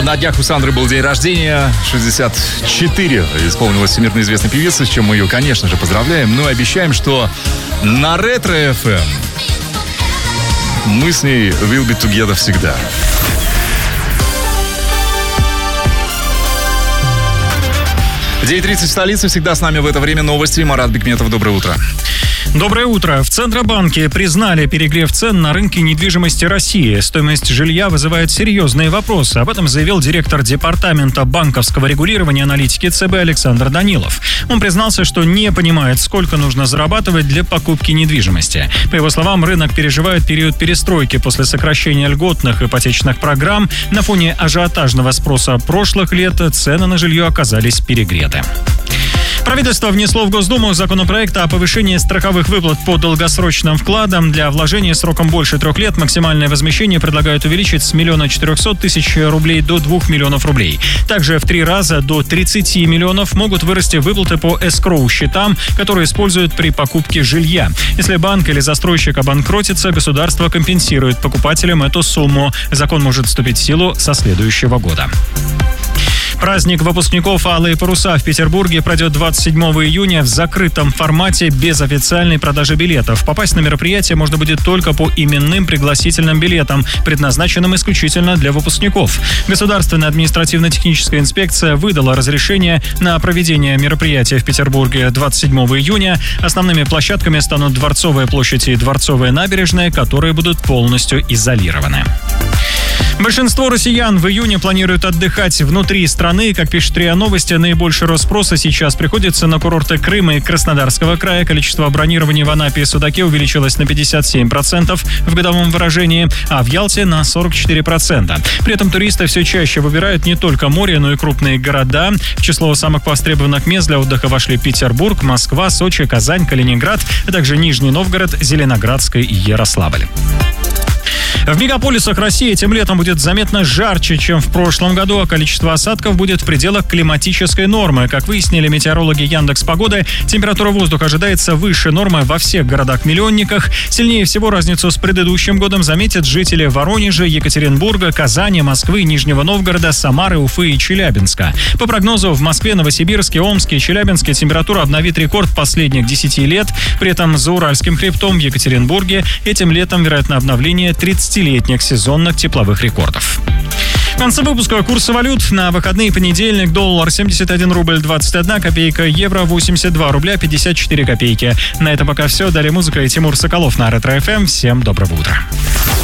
На днях у Сандры был день рождения, 64 исполнилась всемирно известной певица, с чем мы ее, конечно же, поздравляем. Ну и обещаем, что на Ретро-ФМ мы с ней will be together всегда. 9:30 в столице. Всегда с нами в это время новости. Марат Бекметов, доброе утро. Доброе утро. В Центробанке признали перегрев цен на рынке недвижимости России. Стоимость жилья вызывает серьезные вопросы. Об этом заявил директор департамента банковского регулирования и аналитики ЦБ Александр Данилов. Он признался, что не понимает, сколько нужно зарабатывать для покупки недвижимости. По его словам, рынок переживает период перестройки после сокращения льготных ипотечных программ. На фоне ажиотажного спроса прошлых лет цены на жилье оказались перегреты. Правительство внесло в Госдуму законопроект о повышении страховых выплат по долгосрочным вкладам. Для вложения сроком больше 3 лет максимальное возмещение предлагают увеличить с 1 400 000 рублей до 2 миллионов рублей. Также в 3 раза до 30 миллионов могут вырасти выплаты по эскроу-счетам, которые используют при покупке жилья. Если банк или застройщик обанкротится, государство компенсирует покупателям эту сумму. Закон может вступить в силу со следующего года. Праздник выпускников «Алые паруса» в Петербурге пройдет 27 июня в закрытом формате без официальной продажи билетов. Попасть на мероприятие можно будет только по именным пригласительным билетам, предназначенным исключительно для выпускников. Государственная административно-техническая инспекция выдала разрешение на проведение мероприятия в Петербурге 27 июня. Основными площадками станут Дворцовая площадь и Дворцовая набережная, которые будут полностью изолированы. Большинство россиян в июне планируют отдыхать внутри страны. Как пишет РИА Новости, наибольший рост спроса сейчас приходится на курорты Крыма и Краснодарского края. Количество бронирований в Анапе и Судаке увеличилось на 57% в годовом выражении, а в Ялте на 44%. При этом туристы все чаще выбирают не только море, но и крупные города. В число самых востребованных мест для отдыха вошли Петербург, Москва, Сочи, Казань, Калининград, а также Нижний Новгород, Зеленоградская и Ярославль. В мегаполисах России этим летом будет заметно жарче, чем в прошлом году, а количество осадков будет в пределах климатической нормы. Как выяснили метеорологи Яндекс.Погоды, температура воздуха ожидается выше нормы во всех городах-миллионниках. Сильнее всего разницу с предыдущим годом заметят жители Воронежа, Екатеринбурга, Казани, Москвы, Нижнего Новгорода, Самары, Уфы и Челябинска. По прогнозу, в Москве, Новосибирске, Омске и Челябинске температура обновит рекорд последних 10 лет. При этом за Уральским хребтом в Екатеринбурге этим летом вероятно обновление 30-летних сезонных тепловых рекордов. В конце выпуска курсы валют. На выходные понедельник: доллар 71 рубль 21 копейка, евро 82 рубля 54 копейки. На этом пока все. Далее музыка и Тимур Соколов на Ретро-ФМ. Всем доброго утра.